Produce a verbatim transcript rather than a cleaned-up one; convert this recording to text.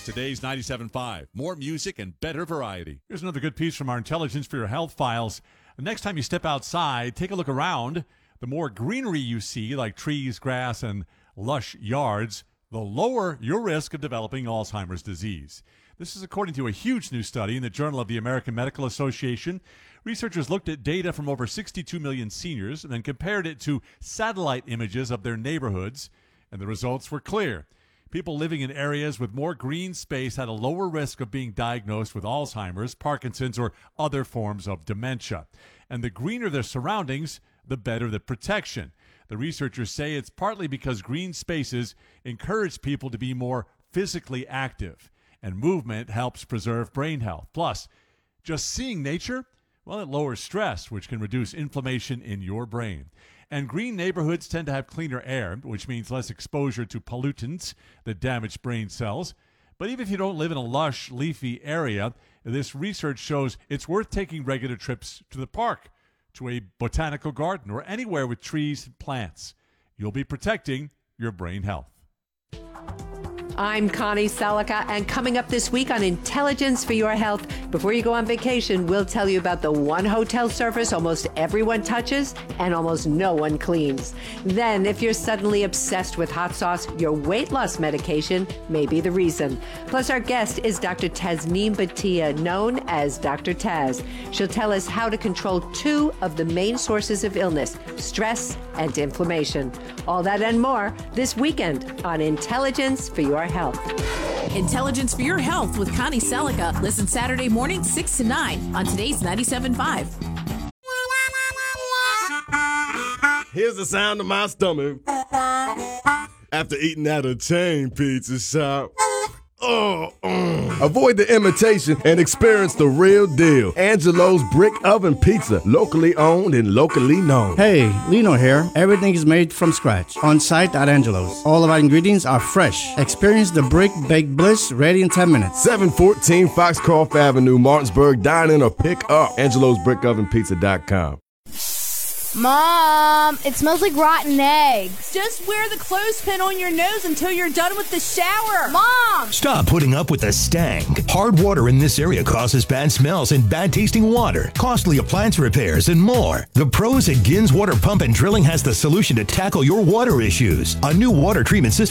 Today's ninety-seven point five. More music and better variety. Here's another good piece from our Intelligence for Your Health files. The next time you step outside, take a look around. The more greenery you see, like trees, grass, and lush yards, the lower your risk of developing Alzheimer's disease. This is according to a huge new study in the Journal of the American Medical Association. Researchers looked at data from over sixty-two million seniors and then compared it to satellite images of their neighborhoods, and the results were clear. People living in areas with more green space had a lower risk of being diagnosed with Alzheimer's, Parkinson's, or other forms of dementia. And the greener their surroundings, the better the protection. The researchers say it's partly because green spaces encourage people to be more physically active, and movement helps preserve brain health. Plus, just seeing nature, well, it lowers stress, which can reduce inflammation in your brain. And green neighborhoods tend to have cleaner air, which means less exposure to pollutants that damage brain cells. But even if you don't live in a lush, leafy area, this research shows it's worth taking regular trips to the park, to a botanical garden, or anywhere with trees and plants. You'll be protecting your brain health. I'm Connie Salica, and coming up this week on Intelligence for Your Health, before you go on vacation, we'll tell you about the one hotel surface almost everyone touches and almost no one cleans. Then, if you're suddenly obsessed with hot sauce, your weight loss medication may be the reason. Plus, our guest is Doctor Tasneem Bhatia, known as Doctor Taz. She'll tell us how to control two of the main sources of illness, stress and inflammation. All that and more this weekend on Intelligence for Your Health. Intelligence for Your Health with Connie Salica. Listen Saturday morning, six to nine on today's ninety-seven point five. Here's the sound of my stomach after eating at a chain pizza shop. Oh, mm. Avoid the imitation and experience the real deal. Angelo's Brick Oven Pizza, locally owned and locally known. Hey, Lino here. Everything is made from scratch on site at Angelo's. All of our ingredients are fresh. Experience the brick baked bliss ready in ten minutes. seven fourteen Foxcroft Avenue, Martinsburg. Dine in or pick up. Angelo's Brick Oven Pizza dot com. Mom, it smells like rotten eggs. Just wear the clothespin on your nose until you're done with the shower. Mom! Stop putting up with the stank. Hard water in this area causes bad smells and bad tasting water, costly appliance repairs, and more. The pros at Gins Water Pump and Drilling has the solution to tackle your water issues. A new water treatment system